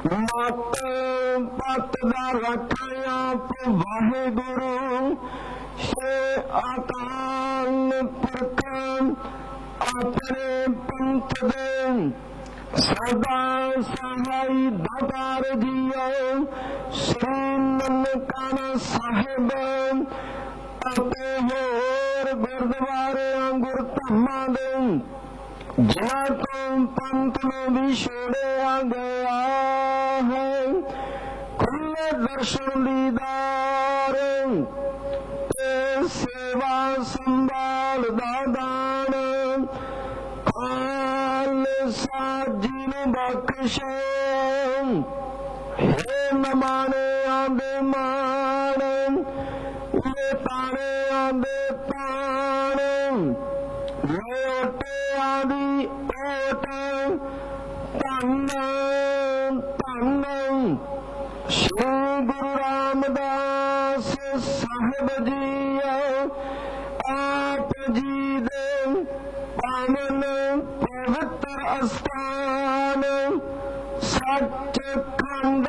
ਮਤ ਪਤ ਦਾ ਰੱਖਿਆ ਵਾਹਿਗੁਰੂ ਸੇ ਅਕਾਲ ਪੁਰਖ ਆਪਣੇ ਪੰਥ ਦੇ ਸਦਾ ਸਹਾਈ ਦਾਤਾਰ ਜੀਓ ਸ੍ਰੀ ਨਨਕਾਣਾ ਸਾਹਿਬ ਅਤੇ ਹੋਰ ਗੁਰਦੁਆਰਿਆਂ ਗੁਰਧਾਮਾਂ ਦੇ ਜਿਨ੍ਹਾਂ ਤੋਂ ਪੰਥ ਨੂੰ ਵਿਛੋੜਿਆ ਗਿਆ ਹੈ ਖੁੱਲੇ ਦਰਸ਼ਨ ਦੀਦਾਰ ਤੇ ਸੇਵਾ ਸੰਭਾਲ ਦਾ ਦਾਨ ਖਾਲਸਾ ਜੀ ਨੂੰ ਬਖਸ਼ੇ ਹੇ ਨਮਾਣਿਆਂ ਦੇ ਮਾਣ ਇਹ ਤਾਣਿਆਂ ਦੇ ਤਾਣ ਲੋਟਿਆਂ ਦੀ ਓਟ ਧੰਨ ਧੰਨ ਸ਼੍ਰੀ ਗੁਰੂ ਰਾਮਦਾਸ ਸਾਹਿਬ ਜੀ ਆਪ ਜੀ ਦੇ ਪਾਵਨ ਪਵਿੱਤਰ ਅਸਥਾਨ ਸੱਚਖੰਡ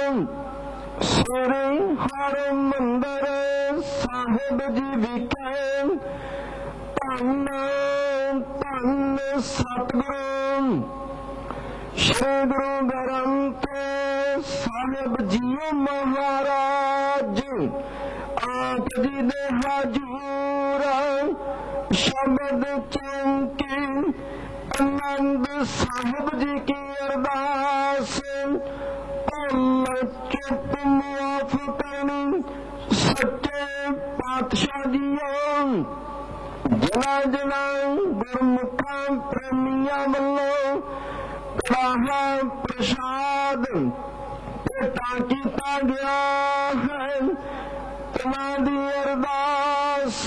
ਸ੍ਰੀ ਹਰਿਮੰਦਰ ਸਾਹਿਬ ਜੀ ਵਿਖੇ ਧੰਨ ਧੰਨ ਸਤਿਗੁਰੂ ਸ਼੍ਰੀ ਗੁਰੂ ਗ੍ਰੰਥ ਸਾਹਿਬ ਜੀ ਮਹਾਰਾਜ ਆਪ ਜੀ ਦੇ ਹਜ਼ੂਰ ਸ਼ਬਦ ਚੌਂਕੀ ਆਨੰਦ ਸਾਹਿਬ ਜੀ ਕੀ ਅਰਦਾਸ ਭੁੱਲ ਚੁੱਕ ਮਾਫ ਕਰਨੀ ਸੱਚੇ ਪਾਤਸ਼ਾਹ ਜੀਓ ਜਿਨ੍ਹਾਂ ਗੁਰਮੁਖਾਂ ਪ੍ਰੇਮੀਆਂ ਵੱਲੋਂ ਕੜਾਹਾ ਪ੍ਰਸ਼ਾਦ ਭੇਟਾ ਕੀਤਾ ਗਿਆ ਹੈ ਉਹਨਾਂ ਦੀ ਅਰਦਾਸ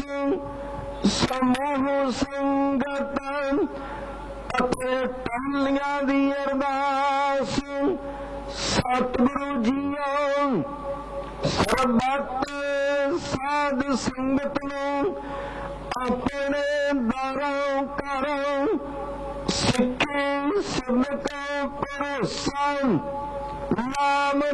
ਸਮੂਹ ਸੰਗਤ ਅਤੇ ਟਹਿਲੀਆਂ ਦੀ ਅਰਦਾਸ ਸਤਿਗੁਰੂ ਜੀਓ ਸਰਬੱਤ ਸਾਧ ਸੰਗਤ ਨੂੰ ਆਪਣੇ ਦਰੋਂ ਕਰੋ ਸਿੱਖੀ ਸਬਕ ਭਰੋਸਾ ਨਾਮ